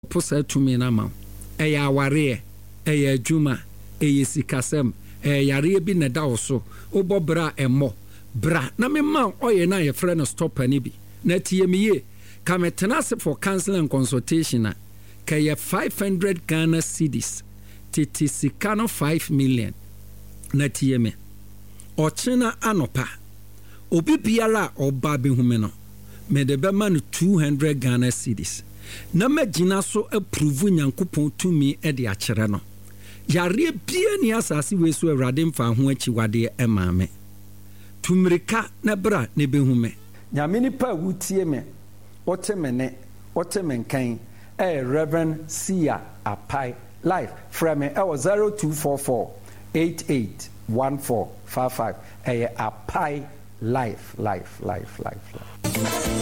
posa tumi na ma eya aware eya adwuma eya sikasem yare bi na da oso obobra emo bra na me ma oye na ye frɛ no stop ani bi na tie miye ka metena se for counseling and consultation na ka ye 500 Ghana cedis titi sikano 5 million na tie me ochina anopa obi biara oba behume no me de be man 200 Ghana cedis na magina so approve nyankopɔn tumi e de akyere no yare bia ni asase we so awrade mfa ho achiwade e maame tumrika na bra ne behume nyame nipa wutie me wote me nkan Reverend Sia Apai life from 0244 881455 Apai life